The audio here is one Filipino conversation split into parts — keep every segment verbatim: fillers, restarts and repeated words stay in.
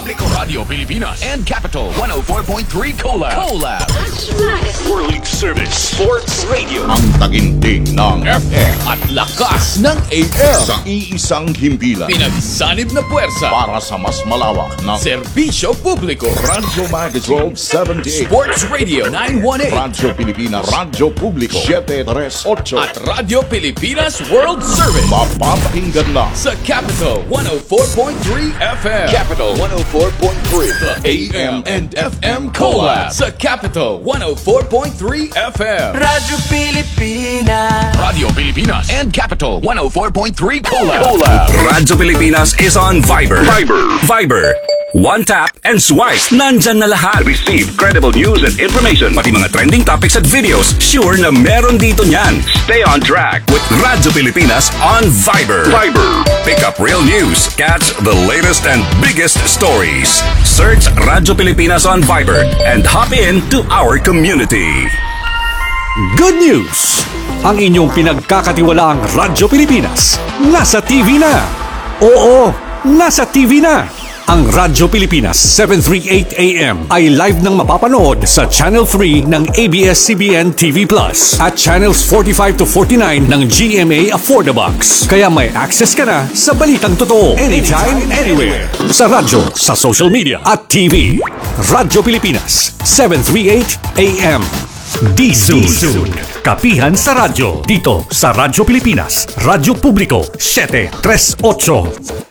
Publico, Radio Pilipinas, and Capital one oh four point three Collab. Collab. Whirling Service Sports Radio. Ang taginting ng F M At lakas ng A M. sa iisang himpilan Pinagsanib na puwersa. para sa mas malawak na Serbisyo Publiko. Radyo Magazine twelve seventy-eight, Sports Radio nine one eight. Radyo Pilipinas, Radyo Publiko seven thirty-eight, At Radio Pilipinas World Service. mapapakinggan na Sa Capital one oh four point three F M. Capital one oh four point three. The A M and F M Collab. Sa Capital one oh four point three F M. Radyo Pilipinas. Radio Pilipinas and Capital one oh four point three Collab. Collab. Radyo Pilipinas is on Viber. Viber. Viber. One tap and swipe. Nandyan na lahat. Receive credible news and information. Pati mga trending topics at videos. Sure na meron dito niyan. Stay on track with Radyo Pilipinas on Viber. Viber. Pick up real news. Catch the latest and biggest stories. Search Radyo Pilipinas on Viber and hop in to our community. Good news! Ang inyong pinagkakatiwalaang Radyo Pilipinas nasa T V na. Oo, nasa T V na. Ang Radyo Pilipinas seven thirty-eight A M ay live nang mapapanood sa Channel three ng A B S C B N T V Plus at Channels forty-five to forty-nine ng G M A Affordabox. Kaya may access ka na sa balitang totoo anytime, anywhere. Sa radyo, sa social media at T V. Radyo Pilipinas seven thirty-eight A M. D-Soon. Kapihan sa radyo. Dito sa Radyo Pilipinas. Radyo Publiko seven thirty-eight.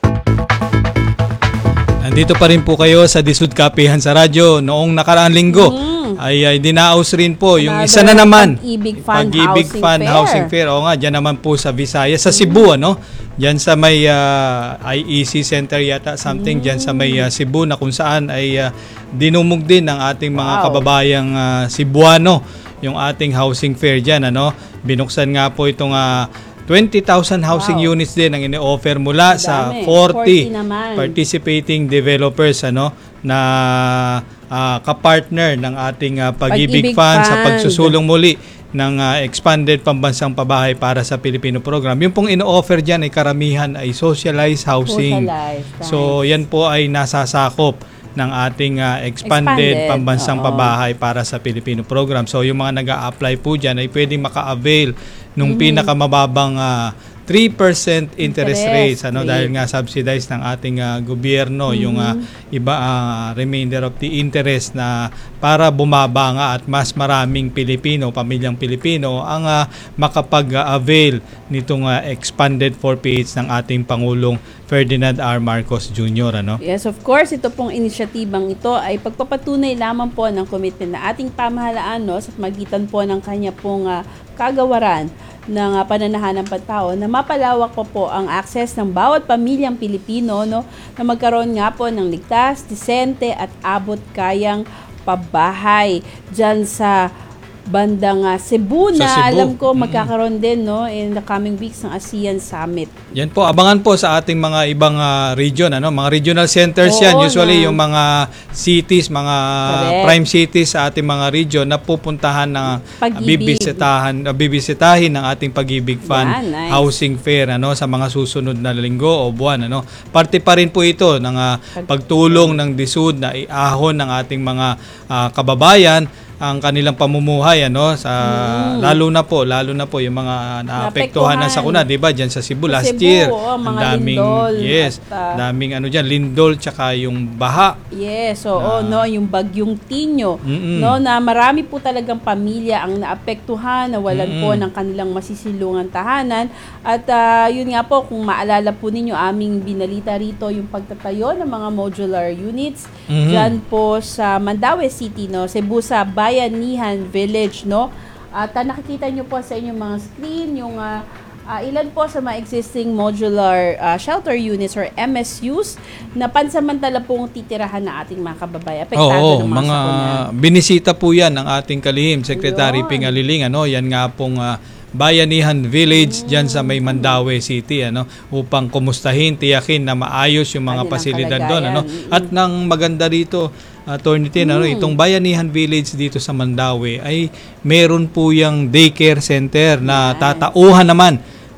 Nandito pa rin po kayo sa Disud Kapihan sa radyo. Noong nakaraang linggo mm. ay, ay dinaos rin po yung Another isa na naman. Pag-ibig Fund, Pag-ibig Housing, Fund Fair. Housing Fair. O nga, dyan naman po sa Visayas. Sa Cebu, ano? Dyan sa may uh, I E C Center yata, something. Mm. Dyan sa may uh, Cebu na kung saan ay uh, dinumog din ng ating mga wow. kababayang uh, Cebuano yung ating housing fair dyan, ano? Binuksan nga po itong uh, twenty thousand housing wow. units din ang ini-offer mula sa forty, forty participating developers, ano, na uh, kapartner ng ating uh, Pag-ibig, Pag-ibig Fund, Fund sa pagsusulong muli ng uh, expanded pambansang pabahay para sa Pilipino program. Yung pong ino-offer dyan ay karamihan ay socialized housing. Socialized, nice. So yan po ay nasasakop ng ating uh, expanded, expanded pambansang Oo. pabahay para sa Pilipino program. So yung mga nag-a-apply po dyan ay pwedeng maka-avail nung mm-hmm. pinakamababang uh, three percent interest, interest rates, ano, dahil nga subsidized ng ating uh, gobyerno mm-hmm. yung uh, iba uh, remainder of the interest na para bumaba nga at mas maraming Pilipino, pamilyang Pilipino ang uh, makapag-avail nitong uh, expanded four P H ng ating Pangulong Ferdinand R. Marcos Junior Ano? Yes, of course, ito pong inisyatibang ito ay pagpapatunay lamang po ng commitment na ating pamahalaan, no, sa magitan po ng kanya pong uh, kagawaran ng uh, pananahan ng pantao na mapalawak pa po ang access ng bawat pamilyang Pilipino, no, na magkaroon nga po ng ligtas, disente at abot kayang pabahay dyan sa bandang uh, Cebu na Cebu. Alam ko magkakaroon mm-hmm. din, no, in the coming weeks ng ASEAN Summit. Yan po, abangan po sa ating mga ibang uh, region, ano, mga regional centers. Oo, yan usually na. Yung mga cities, mga Correct. prime cities sa ating mga region na pupuntahan na uh, bibisitahan, uh, bibisitahin ng ating Pag-ibig Fund yeah, nice. Housing Fair, ano, sa mga susunod na linggo o buwan, ano. Parte pa rin po ito ng uh, pagtulong ng DSUD na iahon ng ating mga uh, kababayan ang kanilang pamumuhay, ano, sa mm. lalo na po lalo na po yung mga naapektuhan ng sakuna, 'di ba, diyan sa Cebu last Cebu, year oh, ang daming lindol, yes at, uh, daming ano diyan lindol tsaka yung baha. Yes, so na, oh, no, yung bagyong Tinyo, mm-mm. no, na marami po talagang pamilya ang naapektuhan, nawalan mm-mm. po ng kanilang masisilungan tahanan at uh, yun nga po, kung maalala po ninyo, aming binalita rito yung pagtatayo ng mga modular units mm-hmm. diyan po sa Mandaue City, no, Cebu sa Bayanihan Village, no? At uh, nakikita nyo po sa inyong mga screen yung uh, uh, ilan po sa mga existing modular uh, shelter units or M S Us na pansamantala pong titirahan na ating mga kababayan. Apektado Oo, ng mga, mga binisita po yan ng ating kalihim, Secretary Ayun. Ping Aliling, ano? Yan nga pong uh, Bayanihan Village mm. dyan sa may Mandaue City, ano, upang kumustahin, tiyakin na maayos yung mga pasilidad doon, ano. At nang maganda dito, Attorney Tin, mm. ano, itong Bayanihan Village dito sa Mandaue ay meron po yung daycare center na tatauhan naman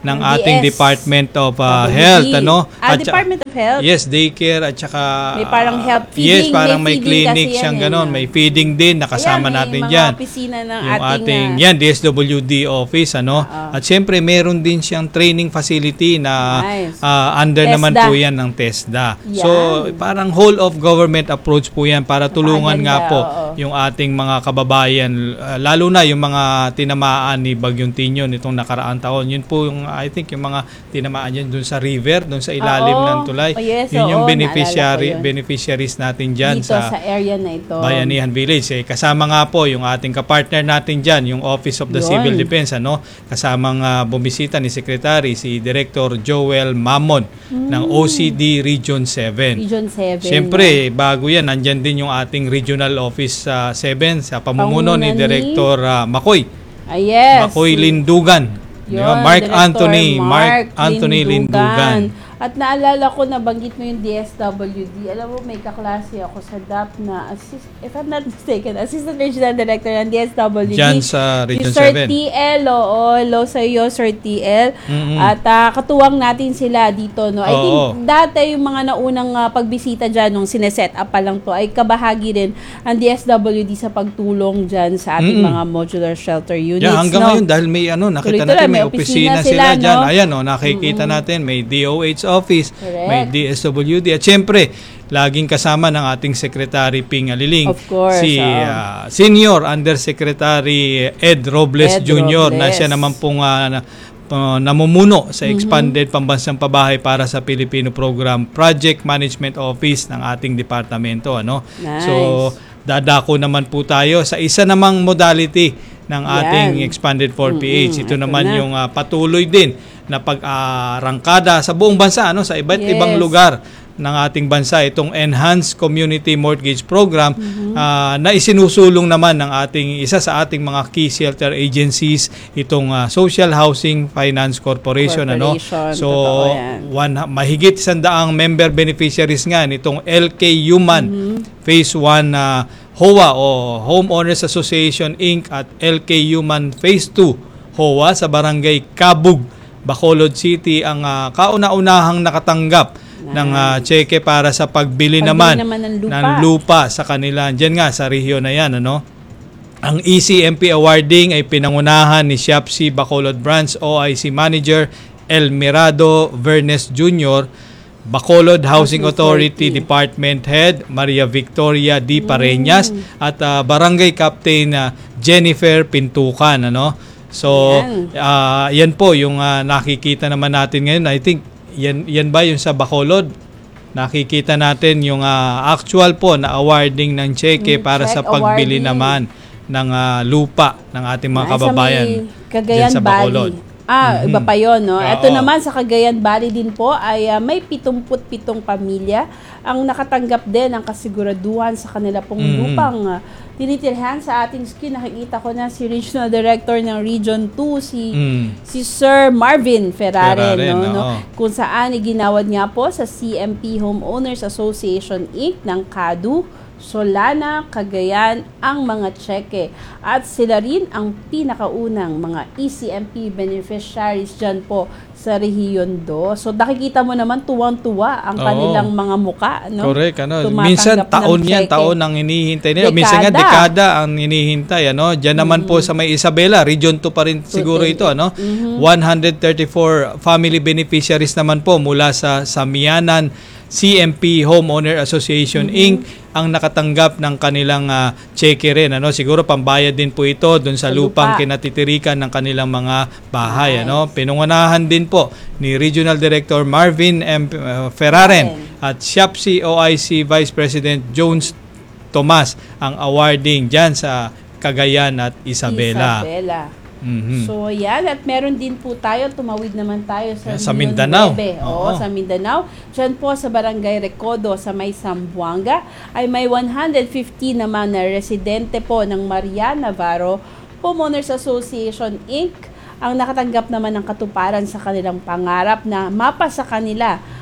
ng D ating S. Department of uh, W D. Health, ano? Ah, At sa- Department of Health? Yes, daycare at saka May parang health ah, feeding, yes, parang may may, feeding clinic kasi yan siyang eh, ganon, no? may feeding din nakasama Ayan, may natin mga diyan. opisina ng Yung ating, ating ah, yan D S W D office, ano? At syempre meron din siyang training facility na Nice. ah, under TESDA. naman po yan ng TESDA. Yan. So parang whole of government approach po yan para tulungan nga Napakaganda, po oo. yung ating mga kababayan, ah, lalo na yung mga tinamaan ni Bagyong Tinyo nitong nakaraang taon. Yun po yung I think yung mga tinamaan yan dun sa river, dun sa ilalim Oo. ng tulay. Oh, yes, yun yung oo, beneficiary naalala ko yun. beneficiaries natin diyan Dito sa, area na ito. Bayanihan Village. Eh, kasama nga po yung ating kapartner natin dyan, yung Office of the Yun. Civil Defense. Ano? Kasamang uh, bumisita ni Secretary, si Director Joel Mamon ng O C D Region seven. Region seven. Siyempre, bago yan, nandyan din yung ating Regional Office uh, seven sa pamumuno Pamumuno ni ni- Director uh, Makoy. Ah, yes. Makoy Lindugan. Di ba? Yun, Mark Director Anthony. Mark Anthony Lindugan. At naalala ko, nabanggit mo yung D S W D. Alam mo, may kaklase ako sa D A P na, assist, if I'm not mistaken, Assistant Regional Director ng D S W D. Diyan sa Region si Sir seven. T L, oo. Hello sa iyo, Sir T L. Mm-mm. At ah, katuwang natin sila dito, no? I Oo. think dati yung mga naunang ah, pagbisita dyan, nung sineset up pa lang to, ay kabahagi rin ang D S W D sa pagtulong dyan sa ating Mm-mm. mga modular shelter units. Yeah, hanggang no? ngayon dahil may ano, nakita Tuloy-tuloy, natin may, may opisina opisina sila, sila, diyan. no? Ayan oh, nakikita natin may D O H office, Correct. may D S W D at syempre laging kasama ng ating Secretary Ping Aliling. Of course, si oo. ah, Senior Undersecretary Ed Robles Ed Junior na Robles. siya naman pong ah, na- uh, namumuno Mhm. sa Expanded Pambansang Pabahay para sa Pilipino Program Project Management Office ng ating departamento, ano. Nice. So dadako naman po tayo sa isa namang modality ng ating Yan. Expanded four P H. Mm-mm, Ito ito naman na. yung ah, patuloy din na pag-arangkada sa buong bansa, ano, sa iba't Yes. ibang lugar ng ating bansa, itong Enhanced Community Mortgage Program Mm-hmm. ah, na isinusulong naman ng ating isa sa ating mga key shelter agencies, itong ah, Social Housing Finance Corporation, ano. Corporation, So totoo yan. one, mahigit sandaang member beneficiaries nga nitong L K Human Mm-hmm. Phase one na H O A o Homeowners Association Incorporated at L K Human Phase two H O A sa Barangay Kabug, Bacolod City ang ah, kauna-unahang nakatanggap ng ah, cheque para sa pagbili, Pagbili naman, naman ng lupa. ng lupa sa kanila. Diyan nga sa rehiyon na yan, ano. Ang E C M P awarding ay pinangunahan ni Siapsi Bacolod Branch O I C Manager El Mirado Vernes Junior, Bacolod Housing Housing Authority Authority. Department Head Maria Victoria D. Pareñas at ah, Barangay Captain ah, Jennifer Pintukan, ano. So Yan. ah, yan po yung ah, nakikita naman natin ngayon. I think yan yan ba yung sa Bacolod? Nakikita natin yung ah, actual po na awarding ng cheque Yung para sa cheque pagbili awarding. naman ng ah, lupa ng ating mga Nasa kababayan may dyan Cagayan sa Bacolod. Valley. Ah, Mhm. iba pa yon, no? Oo. Ito naman sa Cagayan Valley din po ay ah, may pitungput pitong pamilya ang nakatanggap din ng kasiguraduhan sa kanila pong Mhm. lupang ah, tinitirhan sa ating screen. Nakikita ko na si Regional Director ng Region two, si Mm. si Sir Marvin Ferrare, Ferrare, no, no? oo. Kung saan iginawad nga po sa C M P Homeowners Association Incorporated ng Kadu, Solana, Cagayan ang mga cheque. At sila rin ang pinakaunang mga E C M P beneficiaries dyan po sa Rehiyon two. So nakikita mo naman tuwang-tuwa ang Oo. kanilang mga muka. No? Correct, ano. Tumatanggap Minsan ng taon yan, cheque. taon ang hinihintay nila. Minsan nga Dekada. dekada ang hinihintay, ano. Diyan naman po sa may Isabela, Region two pa rin siguro ito, ano. one hundred thirty-four family beneficiaries naman po mula sa Samianan C M P Homeowner Association Incorporated ang nakatanggap ng kanilang ah, cheque rin, ano. Siguro pambayad din po ito doon sa Sa lupang lupa. kinatitirikan ng kanilang mga bahay, Nice. ano. Pinungunahan din po ni Regional Director Marvin M. uh, Ferraren at Siapsi O I C Vice President Jones Tomas ang awarding dyan sa Cagayan at Isabela. Isabela. Mhm. So yan, at meron din po tayo, tumawid naman tayo sa, Sa Union Mindanao. nueve. Oo. Oo, sa Mindanao. Diyan po sa Barangay Recodo sa may Zamboanga ay may one hundred fifty naman na residente po ng Maria Navarro Homeowners Association Incorporated ang nakatanggap naman ng katuparan sa kanilang pangarap na mapa sa kanila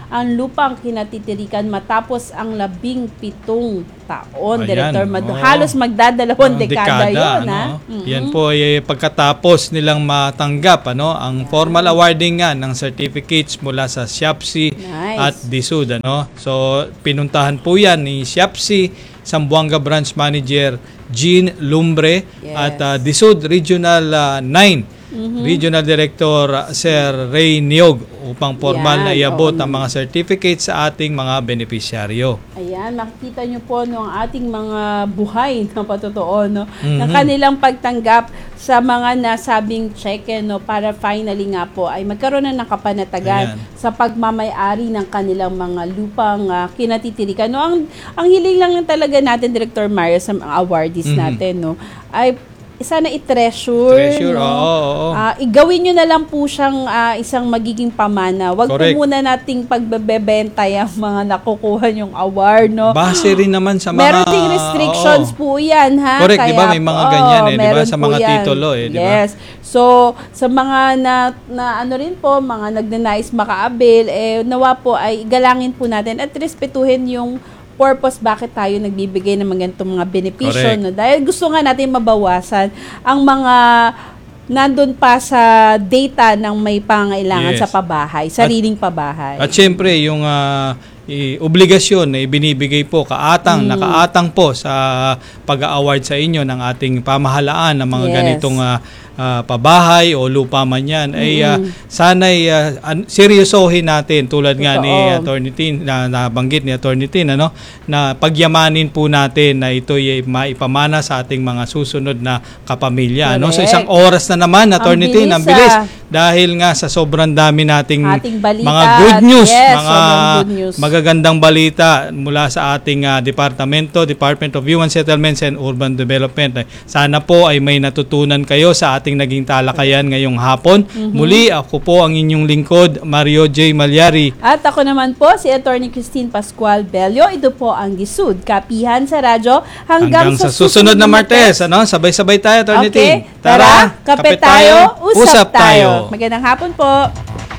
ang lupang kinatitirikan matapos ang labing pitong taon, Ayan, Director Madu. oo. Halos magdadalawang Ang dekada, yun, ano? ha? Yan po ay pagkatapos nilang matanggap ano ang formal awarding nga ng certificates mula sa SIAPSI Nice. at DSUD, ano. So pinuntahan po yan ni SIAPSI Zamboanga Branch Manager Jean Lumbre Yes. at uh, DSUD Regional uh, nine Regional Director uh, Sir Ray Niog upang formal Yan, na iabot oo. ang mga certificates sa ating mga benepisyaryo. Ayan, makikita nyo po no, ang ating mga buhay na patotoo, no, Mhm. ng kanilang pagtanggap sa mga nasabing cheque, no, para finally nga po ay magkaroon na ng kapanatagan Ayan. sa pagmamayari ng kanilang mga lupang uh, kinatitirikan. No, ang, ang hiling lang talaga natin, Director Mario, sa mga awardees Mhm. natin, no, ay sana i-treasure, Treasure, no? oo, oo. Ah, igawin nyo na lang po siyang ah, isang magiging pamana. Wag Correct. po muna nating pagbebenta yung mga nakukuha yung award, no? Base rin naman sa mga Meron ding restrictions oo. po yan, ha? Correct, di ba? May mga ganyan, eh, di ba? meron Sa po mga yan. titulo, eh, di ba? Yes. So, sa mga na, na ano rin po, mga nagnanais maka-avail, eh, nawa po ay galangin po natin at respetuhin yung purpose bakit tayo nagbibigay ng mga ganitong mga benepisyo. Correct. No? Dahil gusto nga natin mabawasan ang mga nandun pa sa data ng may pangailangan Yes. sa pabahay, sariling pabahay. At syempre, yung ah, i- obligasyon na ibinibigay po, kaatang, Mm. nakaatang po sa pag-award sa inyo ng ating pamahalaan ng mga Yes. ganitong ah, ah, pabahay o lupa man yan, ay ah, Mm. sana'y ah, an- seryosohin natin tulad nga ni Totoo. Attorney Tin, na nabanggit ni Attorney Tin, ano, na pagyamanin po natin na ito ay maipamana sa ating mga susunod na kapamilya. Ano? So Correct. isang oras na naman, Attorney Tin, bilis, ang bilis. ah. Dahil nga sa sobrang dami nating Ating balita. mga good news, Yes, mga sobrang good news. magagandang balita mula sa ating ah, departamento, Department of Human Settlements and Urban Development. Eh, Sana po ay may natutunan kayo sa ating naging talakayan ngayong hapon. Mhm. Muli, ako po ang inyong lingkod, Mario J. Malyari. At ako naman po, si Attorney Christine Pascual Bello. Ito po ang Gisud. Kapihan sa radyo hanggang, Hanggang sa susunod na Martes, ano? Sabay-sabay tayo, Attorney Tin. Okay, tara, kape tayo, usap tayo. Magandang hapon po.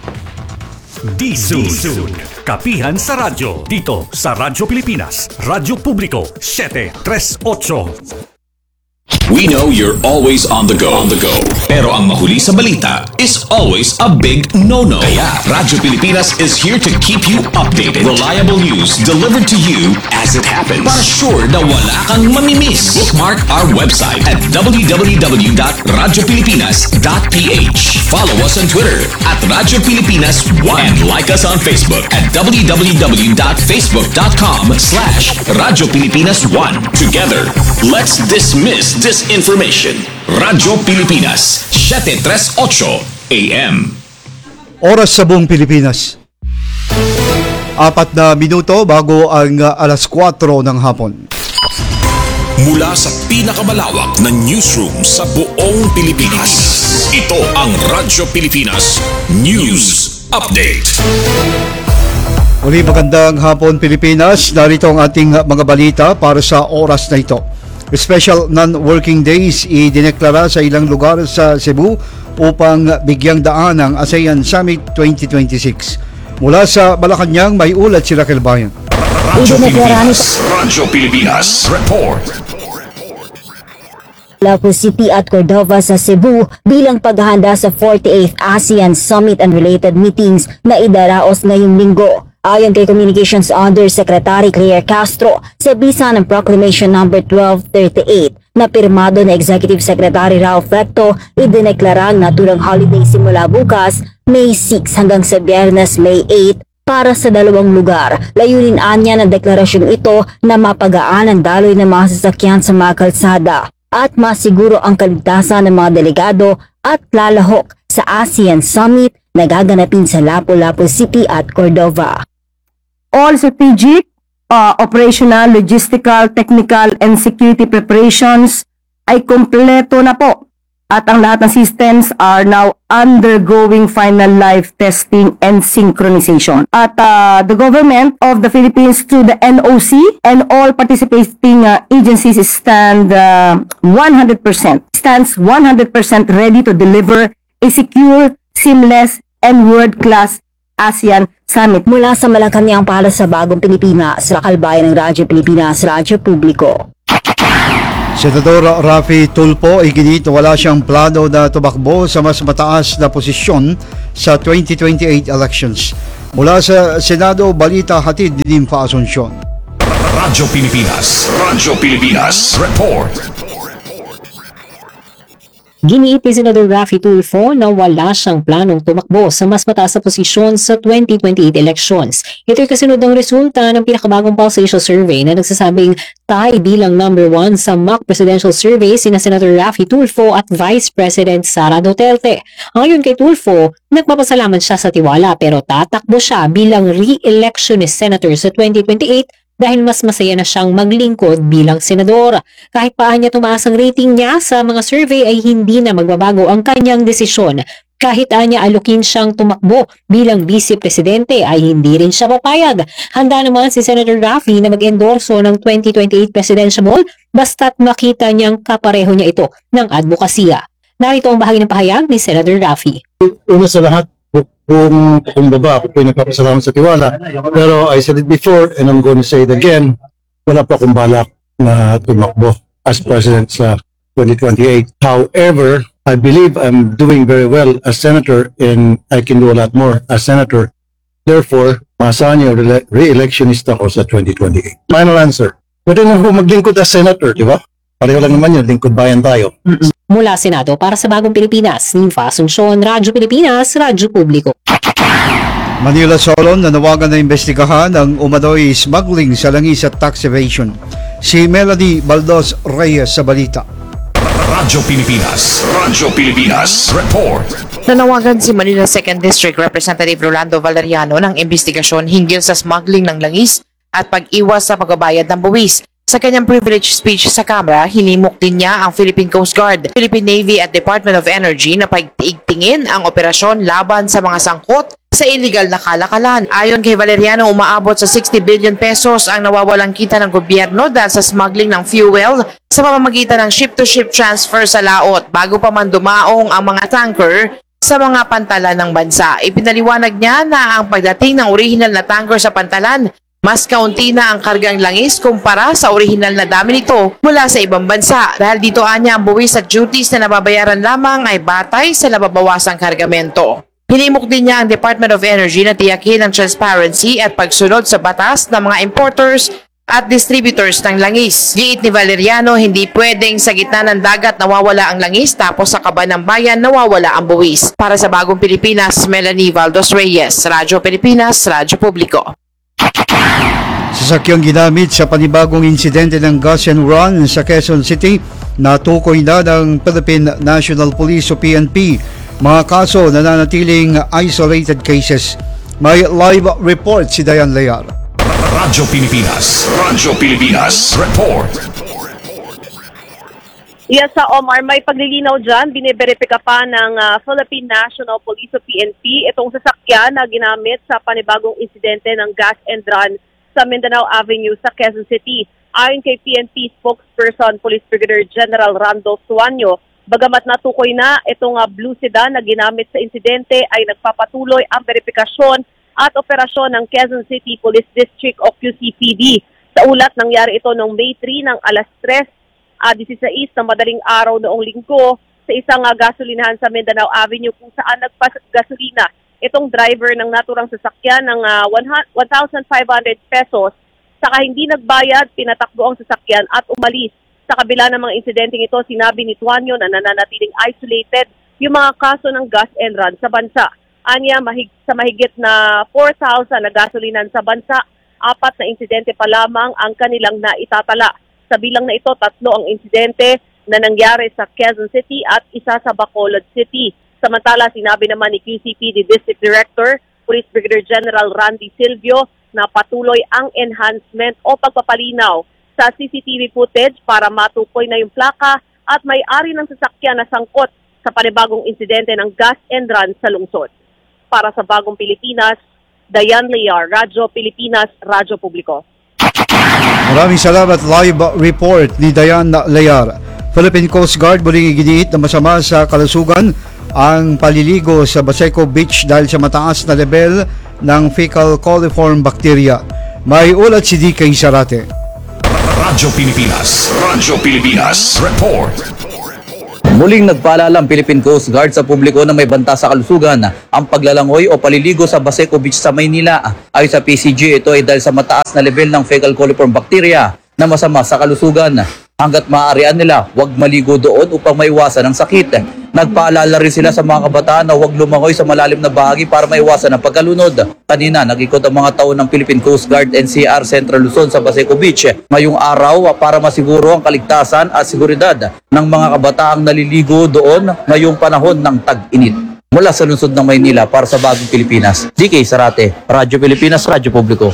D-Sud. Kapihan sa radyo. Dito sa Radyo Pilipinas. Radyo Publiko seven three eight. We know you're always on the go. On the go. Pero ang mahuli sa balita is always a big no-no. Kaya Radyo Pilipinas is here to keep you updated. Reliable news delivered to you as it happens. Para sure na wala kang mamimiss. Bookmark our website at w w w dot radyo pilipinas dot p h. Follow us on Twitter at Radyo Pilipinas one. And like us on Facebook at w w w dot facebook dot com slash Radyo Pilipinas one. Together, let's dismiss disinformation. Radyo Pilipinas, seven three eight A M. Oras sa buong Pilipinas. Apat na minuto bago ang uh, alas kwatro ng hapon. Mula sa pinakamalawak na newsroom sa buong Pilipinas. Ito ang Radyo Pilipinas News Update. Muli magandang hapon Pilipinas. Narito ang ating uh, mga balita para sa oras na ito. Special non-working days idineklara sa ilang lugar sa Cebu upang bigyang daan ang ASEAN Summit twenty twenty-six. Mula sa Malacanang, may ulat si Raquel Bayan. Radyo Pilipinas. Radyo Pilipinas. Report. Lapu City at Cordova sa Cebu bilang paghahanda sa forty-eighth ASEAN Summit and related meetings na idaraos ngayong linggo. Ayon kay Communications Undersecretary Claire Castro, sa bisa ng Proclamation number twelve thirty-eight na pirmado na Executive Secretary Ralph Recto, idineklara ang naturang holiday simula bukas, May six hanggang sa Biyernes, May eight, para sa dalawang lugar. Layunin anya ng deklarasyong ito na mapagaan ang daloy ng mga sasakyan sa mga kalsada at masiguro ang kaligtasan ng mga delegado at lalahok sa ASEAN Summit na gaganapin sa Lapu-Lapu City at Cordova. All strategic, uh, operational, logistical, technical, and security preparations ay kompleto na po at ang lahat ng systems are now undergoing final life testing and synchronization. At uh, the government of the Philippines through the N O C and all participating uh, agencies stand uh, one hundred percent stands one hundred percent ready to deliver a secure, seamless, and world-class ASEAN Summit. Mula sa Malacanang para sa Bagong Pilipinas, Rakalbayan ng Radyo Pilipinas, Radyo Publiko. Senador Raffy Tulfo iginit na wala siyang plano na tumakbo sa mas mataas na posisyon sa twenty twenty-eight elections. Mula sa Senado, balita hatid ni Nympha Asuncion. Radyo Pilipinas. Radyo Pilipinas. Report. Giniit ni Senador Raffy Tulfo na wala siyang planong tumakbo sa mas mataas na posisyon sa twenty twenty-eight elections. Ito'y kasunod ng resulta ng pinakabagong Pulse-Asia survey na nagsasabing tie bilang number one sa mock presidential survey sina Senator Raffy Tulfo at Vice President Sara Duterte. Ayon kay Tulfo, nagpapasalamat siya sa tiwala pero tatakbo siya bilang re-electionist senator sa twenty twenty-eight dahil mas masaya na siyang maglingkod bilang senador. Kahit pa niya tumaas ang rating niya sa mga survey ay hindi na magbabago ang kanyang desisyon. Kahit anya alukin siyang tumakbo bilang vice-presidente ay hindi rin siya papayag. Handa naman si Senator Raffy na mag-endorso ng twenty twenty-eight presidential basta't makita niyang kapareho niya ito ng advokasya. Narito ang bahagi ng pahayag ni Senator Raffy. Una sa lahat, kung kumbaba, ako po yung nagpapasalamat sa tiwala. Pero I said it before and I'm going to say it again, wala pa akong balak na tumakbo as president sa twenty twenty-eight. However, I believe I'm doing very well as senator and I can do a lot more as senator. Therefore, maasahan niyo re- re-electionist ako sa twenty twenty-eight. Final answer. Pwede na ako maglingkod as senator, di ba? Pareho lang naman yun, lingkod bayan tayo. Mula Senado para sa Bagong Pilipinas, Nympha Asuncion, Radyo Pilipinas, Radyo Publiko. Manila Solon nanawagan na imbestigahan ang umano'y smuggling sa langis at tax evasion. Si Melanie Baldos Reyes sa balita. Radyo Pilipinas. Radyo Pilipinas. Report. Nanawagan si Manila second District Representative Rolando Valeriano ng investigasyon hinggil sa smuggling ng langis at pag-iwas sa pagbabayad ng buwis. Sa kanyang privilege speech sa Kamara, hinimok din niya ang Philippine Coast Guard, Philippine Navy at Department of Energy na pagtiigtingin ang operasyon laban sa mga sangkot sa illegal na kalakalan. Ayon kay Valeriano, umaabot sa sixty billion pesos ang nawawalang kita ng gobyerno dahil sa smuggling ng fuel sa pamamagitan ng ship-to-ship transfer sa laot bago pa man dumaong ang mga tanker sa mga pantalan ng bansa. Ipinaliwanag niya na ang pagdating ng original na tanker sa pantalan, mas kaunti na ang kargang langis kumpara sa orihinal na dami nito mula sa ibang bansa. Dahil dito anya ang buwis at duties na nababayaran lamang ay batay sa nababawasang kargamento. Hinimok din niya ang Department of Energy na tiyakin ang transparency at pagsunod sa batas ng mga importers at distributors ng langis. Giit ni Valeriano, hindi pwedeng sa gitna ng dagat nawawala ang langis tapos sa kaba ng bayan nawawala ang buwis. Para sa Bagong Pilipinas, Melanie Baldos Reyes, Radyo Pilipinas, Radyo Publiko. Sasakyang ginamit sa panibagong insidente ng gas and run sa Quezon City, natukoy na ng Philippine National Police o P N P. Mga kaso na nanatiling isolated cases. May live report si Dayan Layar. Radyo Pilipinas. Radyo Pilipinas. Report. Yes, sa Omar, may paglilinaw dyan. Biniberipika pa ng uh, Philippine National Police o P N P itong sasakyan na ginamit sa panibagong insidente ng gas and run sa Mindanao Avenue sa Quezon City. Ayon kay P N P spokesperson Police Brigadier General Randolph Suanyo, bagamat natukoy na itong uh, blue sedan na ginamit sa insidente ay nagpapatuloy ang verifikasyon at operasyon ng Quezon City Police District o Q C P D. Sa ulat, nangyari ito noong May three ng alas tres uh, sixteen ng madaling araw noong linggo sa isang uh, gasolinahan sa Mindanao Avenue kung saan nagpas-gasolina itong driver ng naturang sasakyan ng uh, one thousand five hundred pesos. Saka hindi nagbayad, pinatakbo ang sasakyan at umalis. Sa kabila ng mga insidenteng ito, sinabi ni Tuanyo na nananatiling isolated yung mga kaso ng gas and run sa bansa. Anya, mahig, sa mahigit na four thousand na gasolinan sa bansa, apat na insidente pa lamang ang kanilang naitatala. Sa bilang na ito, tatlo ang insidente na nangyari sa Quezon City at isa sa Bacolod City. Samantala, sinabi naman ni Q C P D District Director, Police Brigadier General Randy Silvio, na patuloy ang enhancement o pagpapalinaw sa C C T V footage para matukoy na yung plaka at may-ari ng sasakyan na sangkot sa panibagong insidente ng gas and run sa lungsod. Para sa Bagong Pilipinas, Dayan Layar, Radyo Pilipinas, Radyo Publiko. Maraming salamat. Live report ni Dayan Layar. Philippine Coast Guard muling iginiit na masama sa kalusugan ang paliligo sa Baseco Beach dahil sa mataas na level ng fecal coliform bacteria. May ulat si D K Sarate. Radyo Pilipinas. Radyo Pilipinas. Report. Muling nagpaalala ang Philippine Coast Guard sa publiko na may banta sa kalusugan ang paglalangoy o paliligo sa Baseco Beach sa Maynila. Ayon sa P C G, ito ay dahil sa mataas na level ng fecal coliform bacteria na masama sa kalusugan. Hanggat maaarian nila, huwag maligo doon upang maiwasan ang sakit. Nagpaalala rin sila sa mga kabataan na huwag lumangoy sa malalim na bahagi para maiwasan ang pagkalunod. Kanina, nag-ikot ang mga tao ng Philippine Coast Guard N C R Central Luzon sa Baseco Beach ngayong araw para masiguro ang kaligtasan at seguridad ng mga kabataang naliligo doon ngayong panahon ng tag-init. Mula sa lungsod ng Maynila para sa Bagong Pilipinas, D K Sarate, Radyo Pilipinas, Radyo Publiko.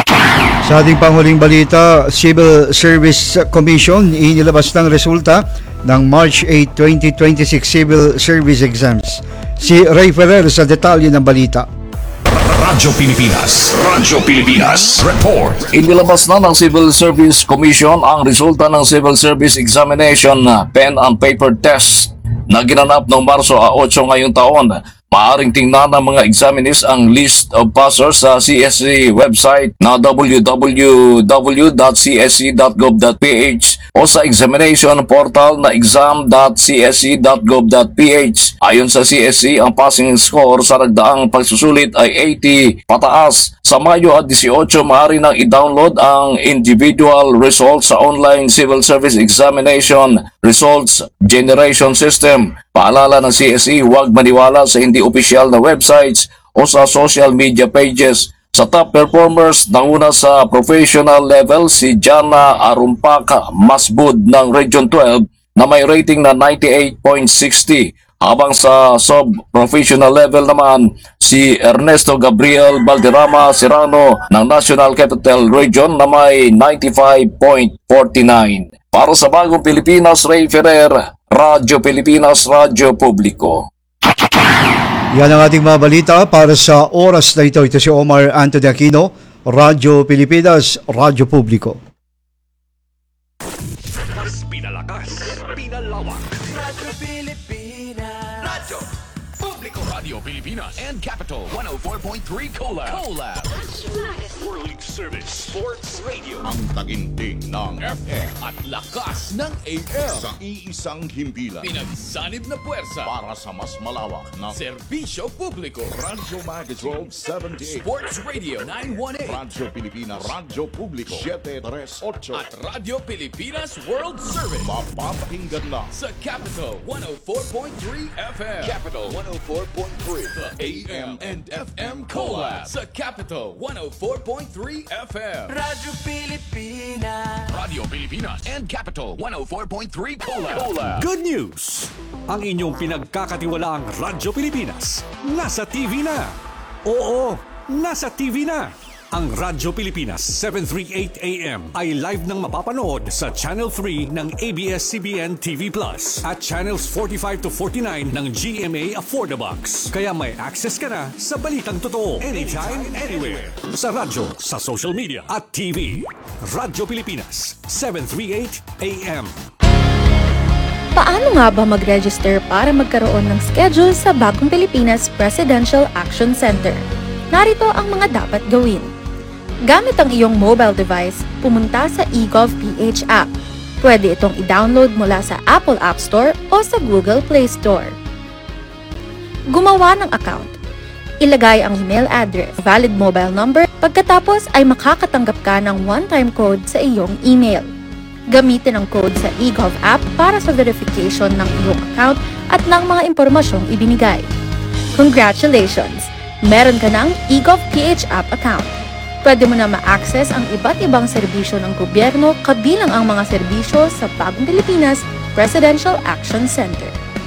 Sa ating panghuling balita, Civil Service Commission inilabas ng resulta ng March eighth, twenty twenty-six Civil Service Exams. Si Ray Ferrer sa detalye ng balita. Radyo Pilipinas. Radyo Pilipinas. Report. Inilabas na ng Civil Service Commission ang resulta ng Civil Service Examination Pen and Paper Test na ginanap noong Marso eight ngayong taon. Maaring tingnan ng mga examinees ang list of passers sa C S C website na w w w dot c s c dot gov dot p h o sa examination portal na exam dot c s c dot gov dot p h. Ayon sa C S C, ang passing score sa nagdaang pagsusulit ay eighty pataas. Sa Mayo at eighteen, maaari nang i-download ang individual results sa online Civil Service Examination Results Generation System. Paalala ng C S C, huwag maniwala sa hindi opisyal na websites o sa social media pages. Sa top performers, nanguna sa professional level si Jana Arumpaka Masbud ng Region twelve na may rating na ninety-eight point six zero. Habang sa sub-professional level naman, si Ernesto Gabriel Valderrama Serrano ng National Capital Region na may ninety-five point four nine. Para sa Bagong Pilipinas, Ray Ferrer, Radyo Pilipinas, Radyo Publiko. Yan ang ating mga balita para sa oras na ito. Ito si Omar Anthony Aquino, Radyo Pilipinas, Radyo Publiko. Pinalakas, pinalawak. Radyo Pilipinas. Radyo Publiko. Radio Pilipinas and Capital one oh four point three Collab. Collab. World Service Sports Radio. Ang taginting ng F M At lakas ng A M. sa iisang himpilan Pinagsanib na puwersa. para sa mas malawak na Serbisyo publiko. Radyo Magazine seventy-eight. Sports Radio nine one eight. Radyo Pilipinas, Radyo Publiko seven thirty-eight. At Radio Pilipinas World Service. Mapapakinggan na Sa Capital one oh four point three F M. Capital one oh four point three. The A M and F M Collab. Sa Capital one oh four point three F M. Radyo Pilipinas. Radio Pilipinas and Capital one oh four point three Collab. Good news! Ang inyong pinagkakatiwalaang Radyo Pilipinas nasa T V na. Oo, nasa T V na. Ang Radyo Pilipinas seven thirty-eight A M ay live nang mapapanood sa Channel three ng A B S C B N T V Plus at Channels forty-five to forty-nine ng G M A Affordabox. Kaya may access ka na sa balitang totoo anytime, anywhere. Sa radyo, sa social media at T V. Radyo Pilipinas seven thirty-eight A M. Paano nga ba mag-register para magkaroon ng schedule sa Bagong Pilipinas Presidential Action Center? Narito ang mga dapat gawin. Gamit ang iyong mobile device, pumunta sa eGovPH app. Pwede itong i-download mula sa Apple App Store o sa Google Play Store. Gumawa ng account. Ilagay ang email address, valid mobile number, pagkatapos ay makakatanggap ka ng one-time code sa iyong email. Gamitin ang code sa eGov app para sa verification ng iyong account at ng mga impormasyong ibinigay. Congratulations! Meron ka ng eGovPH app account. Pwede mo na ma-access ang iba't ibang serbisyo ng gobyerno kabilang ang mga serbisyo sa Bagong Pilipinas Presidential Action Center.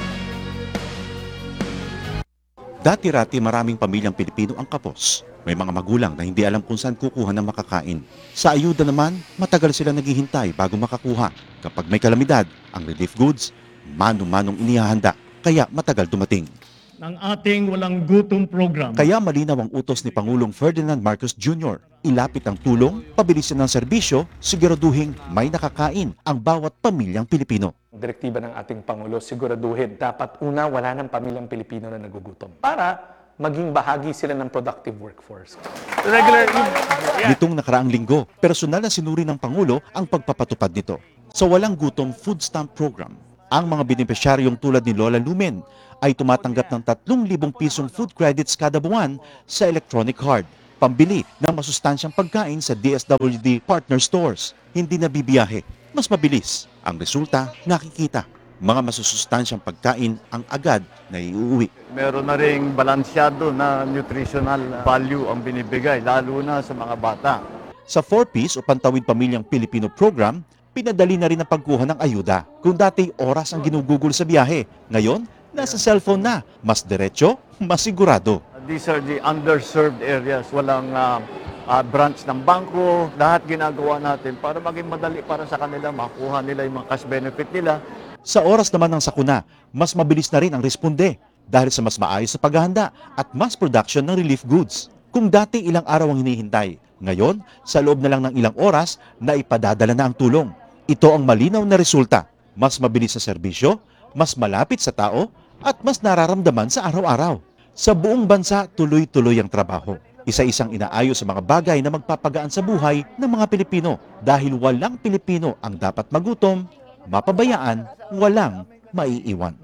Dati-rati maraming pamilyang Pilipino ang kapos. May mga magulang na hindi alam kung saan kukuha ng makakain. Sa ayuda naman, matagal sila naghihintay bago makakuha. Kapag may kalamidad, ang relief goods, mano-manong inihahanda, kaya matagal dumating. Ng ating walang gutom program. Kaya malinaw ang utos ni Pangulong Ferdinand Marcos Junior Ilapit ang tulong, pabilisin ng serbisyo, siguraduhin may nakakain ang bawat pamilyang Pilipino. Direktiba ng ating Pangulo, siguraduhin dapat una wala ng pamilyang Pilipino na nagugutom para maging bahagi sila ng productive workforce. Regular, Nitong nakaraang linggo, personal na sinuri ng Pangulo ang pagpapatupad nito. Sa Walang Gutom Food Stamp Program, ang mga benepisyaryong tulad ni Lola Lumen ay tumatanggap ng tatlong libong pisong food credits kada buwan sa electronic card, pambili ng masustansyang pagkain sa D S W D partner stores. Hindi na bibiyahe, mas mabilis. Ang resulta, nakikita. Mga masusustansyang pagkain ang agad na iuwi. Meron na ring balansyado na nutritional value ang binibigay, lalo na sa mga bata. Sa four Ps o Pantawid Pamilyang Pilipino program, pinadali na rin ang pagkuha ng ayuda. Kung dati oras ang ginugugol sa biyahe, ngayon, nasa cellphone na. Mas diretso, mas sigurado. These are the underserved areas. Walang uh, uh, branch ng bangko. Lahat ginagawa natin para maging madali para sa kanila, makuha nila yung mga cash benefit nila. Sa oras naman ng sakuna, mas mabilis na rin ang responde dahil sa mas maayos sa paghahanda at mass production ng relief goods. Kung dati ilang araw ang hinihintay, ngayon, sa loob na lang ng ilang oras, na ipadadala na ang tulong. Ito ang malinaw na resulta. Mas mabilis sa serbisyo, mas malapit sa tao, at mas nararamdaman sa araw-araw. Sa buong bansa, tuloy-tuloy ang trabaho. Isa-isang inaayos sa mga bagay na magpapagaan sa buhay ng mga Pilipino dahil walang Pilipino ang dapat magutom, mapabayaan, walang maiiwan.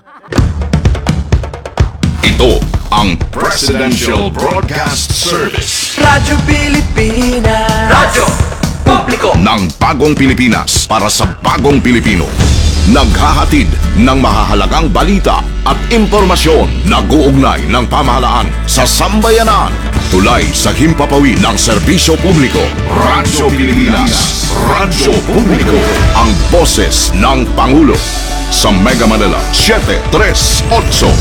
Ito ang Presidential Broadcast Service. Radyo Pilipinas. Radyo Publiko Ng bagong Pilipinas para sa bagong Pilipino. Naghahatid ng mahahalagang balita at impormasyon na guugnay ng pamahalaan sa sambayanan. Tulay sa himpapawid ng serbisyo publiko. Radyo Pilipinas. Radyo Publiko. Ang boses ng Pangulo. Sa Mega Manila, seven three eight